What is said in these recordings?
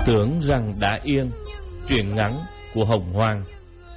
Tưởng rằng đã yên. Truyện ngắn của Hồng Hoang.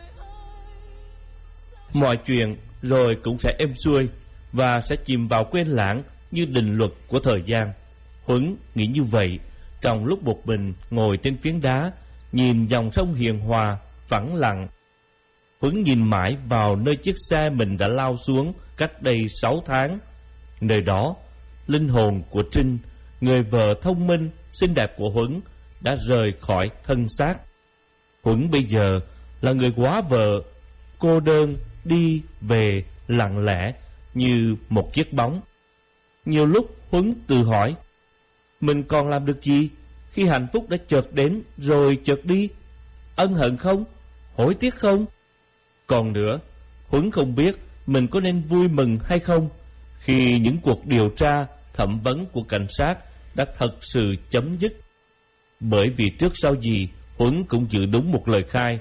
Mọi chuyện rồi cũng sẽ êm xuôi và sẽ chìm vào quên lãng như định luật của thời gian. Huấn nghĩ như vậy trong lúc một mình ngồi trên phiến đá, nhìn dòng sông hiền hòa phẳng lặng. Huấn nhìn mãi vào nơi chiếc xe mình đã lao xuống cách đây 6 tháng. Nơi đó, linh hồn của Trinh, người vợ thông minh, xinh đẹp của Huấn, đã rời khỏi thân xác. Huấn bây giờ là người góa vợ, cô đơn, đi về lặng lẽ như một chiếc bóng. Nhiều lúc Huấn tự hỏi, mình còn làm được gì khi hạnh phúc đã chợt đến rồi chợt đi? Ân hận không? Hối tiếc không? Còn nữa, Huấn không biết mình có nên vui mừng hay không khi những cuộc điều tra, thẩm vấn của cảnh sát đã thật sự chấm dứt. Bởi vì trước sau gì Huấn cũng giữ đúng một lời khai.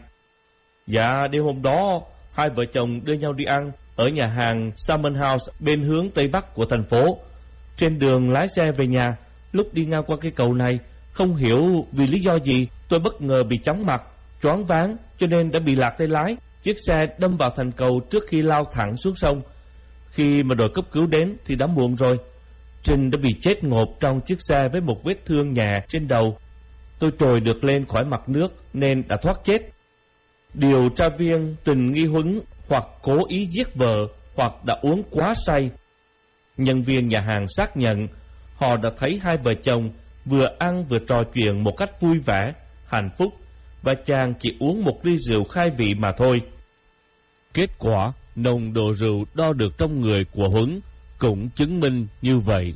Dạ, đêm hôm đó hai vợ chồng đưa nhau đi ăn ở nhà hàng Salmon House bên hướng tây bắc của thành phố. Trên đường lái xe về nhà, lúc đi ngang qua cây cầu này, không hiểu vì lý do gì tôi bất ngờ bị chóng mặt, choáng váng, cho nên đã bị lạc tay lái. Chiếc xe đâm vào thành cầu trước khi lao thẳng xuống sông. Khi mà đội cấp cứu đến thì đã muộn rồi. Trinh đã bị chết ngộp trong chiếc xe với một vết thương nhẹ trên đầu. Tôi trồi được lên khỏi mặt nước nên đã thoát chết. Điều tra viên tình nghi Huấn hoặc cố ý giết vợ hoặc đã uống quá say. Nhân viên nhà hàng xác nhận họ đã thấy hai vợ chồng vừa ăn vừa trò chuyện một cách vui vẻ, hạnh phúc, và chàng chỉ uống một ly rượu khai vị mà thôi. Kết quả nồng độ rượu đo được trong người của Huấn cũng chứng minh như vậy.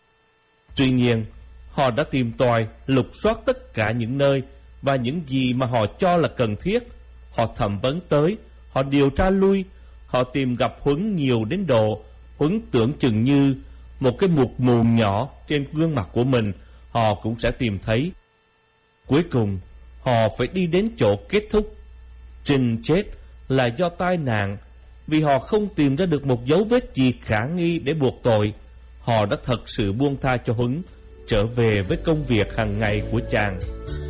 Tuy nhiên, họ đã tìm tòi, lục soát tất cả những nơi và những gì mà họ cho là cần thiết. Họ thẩm vấn tới, họ điều tra lui, họ tìm gặp Huấn nhiều đến độ Huấn tưởng chừng như một cái mụt mù nhỏ trên gương mặt của mình họ cũng sẽ tìm thấy. Cuối cùng, họ phải đi đến chỗ kết thúc. Trinh chết là do tai nạn, vì họ không tìm ra được một dấu vết gì khả nghi để buộc tội. Họ đã thật sự buông tha cho Huấn trở về với công việc hàng ngày của chàng.